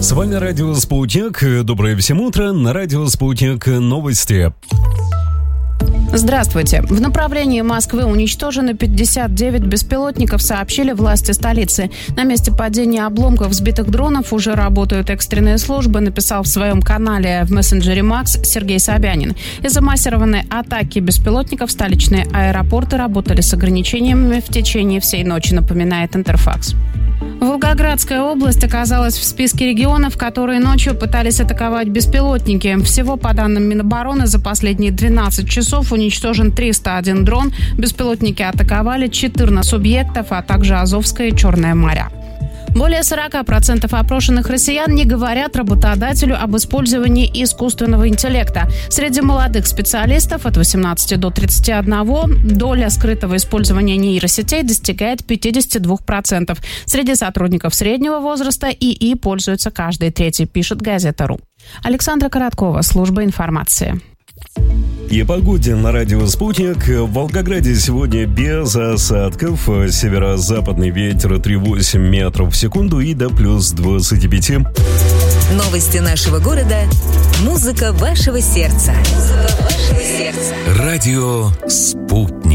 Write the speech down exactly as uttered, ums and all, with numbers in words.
С вами Радио Спутник. Доброе всем утро. На Радио Спутник новости. Здравствуйте. В направлении Москвы уничтожены пятьдесят девять беспилотников, сообщили власти столицы. На месте падения обломков сбитых дронов уже работают экстренные службы, написал в своем канале в мессенджере Макс Сергей Собянин. Из-за массированной атаки беспилотников столичные аэропорты работали с ограничениями в течение всей ночи, напоминает Интерфакс. Волгоградская область оказалась в списке регионов, которые ночью пытались атаковать беспилотники. Всего, по данным Минобороны, за последние двенадцать часов уничтожен триста один дрон. Беспилотники атаковали четырнадцать субъектов, а также Азовское и Черное моря. Более сорок процентов опрошенных россиян не говорят работодателю об использовании искусственного интеллекта. Среди молодых специалистов от восемнадцати до тридцати одного доля скрытого использования нейросетей достигает пятьдесят два процента. Среди сотрудников среднего возраста ИИ пользуется каждый третий, пишет Газета.ру. Александра Короткова, служба информации. И о погоде на Радио Спутник. В Волгограде сегодня без осадков. Северо-западный ветер три целых восемь десятых метров в секунду и до плюс двадцати пяти. Новости нашего города. Музыка вашего сердца. Музыка вашего сердца. Радио Спутник.